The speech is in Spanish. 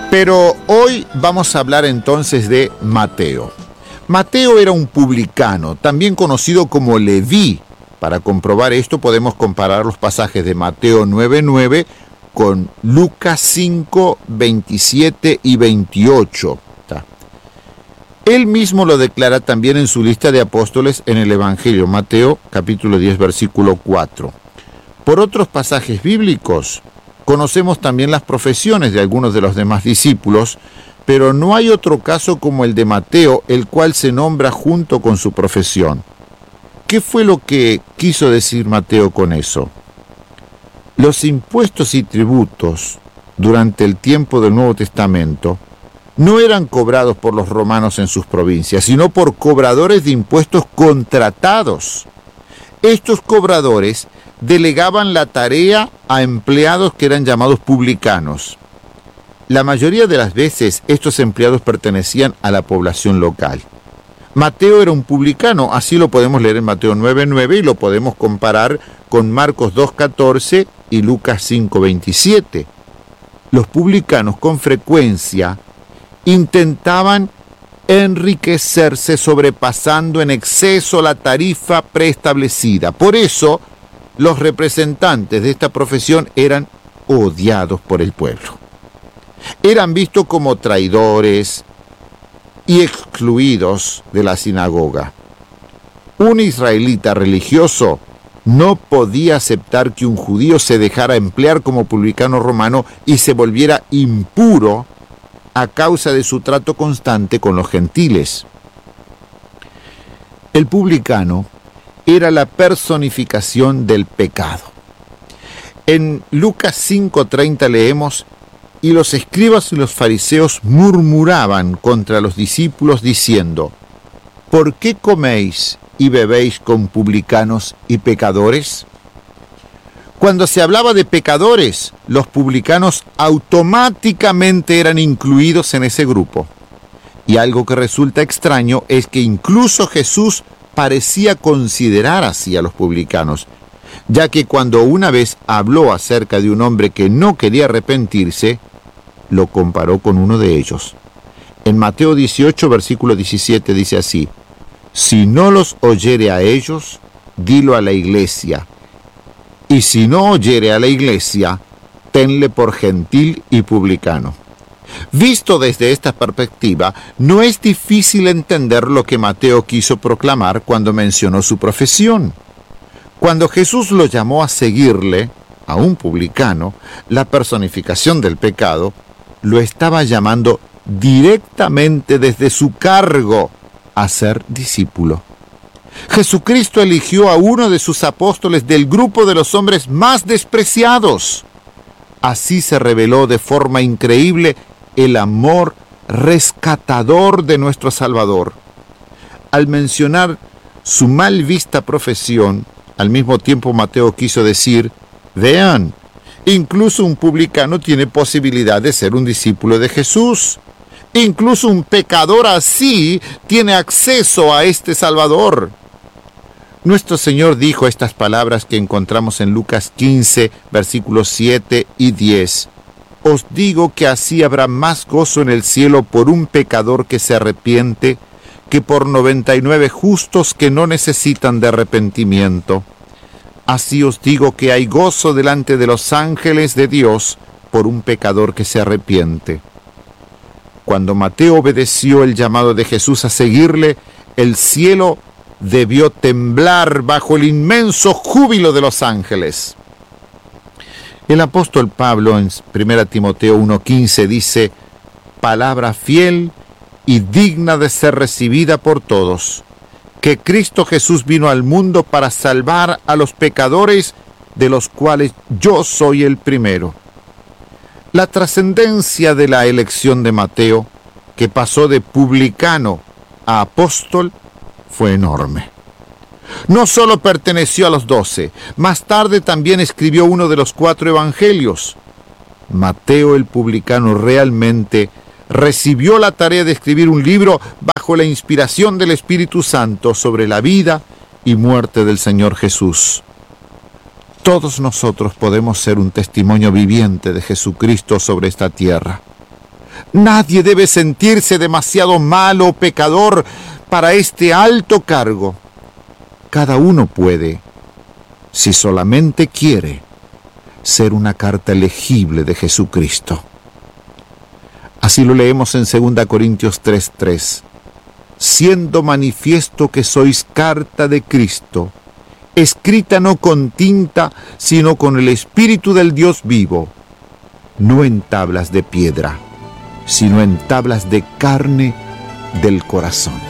Pero hoy vamos a hablar entonces de Mateo. Mateo era un publicano, también conocido como Leví. Para comprobar esto podemos comparar los pasajes de Mateo 9:9 con Lucas 5, 27 y 28. Él mismo lo declara también en su lista de apóstoles en el Evangelio, Mateo capítulo 10, versículo 4. Por otros pasajes bíblicos, conocemos también las profesiones de algunos de los demás discípulos, pero no hay otro caso como el de Mateo, el cual se nombra junto con su profesión. ¿Qué fue lo que quiso decir Mateo con eso? Los impuestos y tributos durante el tiempo del Nuevo Testamento no eran cobrados por los romanos en sus provincias, sino por cobradores de impuestos contratados. Estos cobradores delegaban la tarea a empleados que eran llamados publicanos. La mayoría de las veces estos empleados pertenecían a la población local. Mateo era un publicano, así lo podemos leer en Mateo 9:9 y lo podemos comparar con Marcos 2:14 y Lucas 5:27. Los publicanos con frecuencia intentaban enriquecerse sobrepasando en exceso la tarifa preestablecida. Por eso, los representantes de esta profesión eran odiados por el pueblo. Eran vistos como traidores y excluidos de la sinagoga. Un israelita religioso no podía aceptar que un judío se dejara emplear como publicano romano y se volviera impuro a causa de su trato constante con los gentiles. El publicano era la personificación del pecado. En Lucas 5:30 leemos: y los escribas y los fariseos murmuraban contra los discípulos diciendo: ¿por qué coméis y bebéis con publicanos y pecadores? Cuando se hablaba de pecadores, los publicanos automáticamente eran incluidos en ese grupo. Y algo que resulta extraño es que incluso Jesús parecía considerar así a los publicanos, ya que cuando una vez habló acerca de un hombre que no quería arrepentirse, lo comparó con uno de ellos. En Mateo 18, versículo 17 dice así: si no los oyere a ellos, dilo a la iglesia. Y si no oyere a la iglesia, tenle por gentil y publicano. Visto desde esta perspectiva, no es difícil entender lo que Mateo quiso proclamar cuando mencionó su profesión. Cuando Jesús lo llamó a seguirle, a un publicano, la personificación del pecado, lo estaba llamando directamente desde su cargo a ser discípulo. Jesucristo eligió a uno de sus apóstoles del grupo de los hombres más despreciados. Así se reveló de forma increíble el amor rescatador de nuestro Salvador. Al mencionar su mal vista profesión, al mismo tiempo Mateo quiso decir: vean, incluso un publicano tiene posibilidad de ser un discípulo de Jesús. Incluso un pecador así tiene acceso a este Salvador. Nuestro Señor dijo estas palabras que encontramos en Lucas 15, versículos 7 y 10. Os digo que así habrá más gozo en el cielo por un pecador que se arrepiente que por 99 justos que no necesitan de arrepentimiento. Así os digo que hay gozo delante de los ángeles de Dios por un pecador que se arrepiente. Cuando Mateo obedeció el llamado de Jesús a seguirle, el cielo debió temblar bajo el inmenso júbilo de los ángeles. El apóstol Pablo en 1 Timoteo 1:15 dice: palabra fiel y digna de ser recibida por todos, que Cristo Jesús vino al mundo para salvar a los pecadores, de los cuales yo soy el primero. La trascendencia de la elección de Mateo, que pasó de publicano a apóstol, fue enorme. No solo perteneció a los 12, más tarde también escribió uno de los 4 evangelios. Mateo el publicano realmente recibió la tarea de escribir un libro bajo la inspiración del Espíritu Santo sobre la vida y muerte del Señor Jesús. Todos nosotros podemos ser un testimonio viviente de Jesucristo sobre esta tierra. Nadie debe sentirse demasiado malo o pecador para este alto cargo. Cada uno puede, si solamente quiere, ser una carta legible de Jesucristo. Así lo leemos en 2 Corintios 3:3. Siendo manifiesto que sois carta de Cristo, escrita no con tinta, sino con el Espíritu del Dios vivo, no en tablas de piedra, sino en tablas de carne del corazón.